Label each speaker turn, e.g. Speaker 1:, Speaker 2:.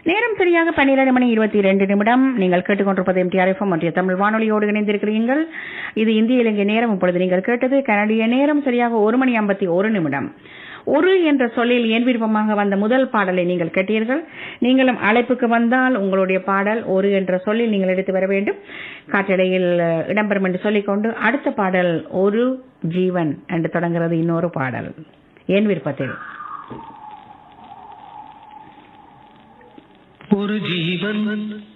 Speaker 1: நேரம் சரியாக 12:22. நீங்கள் கேட்டுக்கொண்டிருப்பது MTRFM ஒன்றிய தமிழ் வானொலியோடு இணைந்திருக்கிறீர்கள். இது இந்திய இலங்கை நேரம். இப்பொழுது நீங்கள் கேட்டது கனடிய நேரம் சரியாக 1:51. ஒரு என்ற சொல்லில் என் விருப்பமாக வந்த முதல் பாடலை நீங்கள் கேட்டீர்கள். நீங்களும் அழைப்புக்கு வந்தால் உங்களுடைய பாடல் ஒரு என்ற சொல்லில் நீங்கள் எடுத்து வர வேண்டும். காற்றடையில் இடம்பெறும் என்று சொல்லிக்கொண்டு அடுத்த பாடல் ஒரு ஜீவன் என்று தொடங்குகிறது. இன்னொரு பாடல் என் விருப்பத்தில்.
Speaker 2: ஒரு ஜீவன்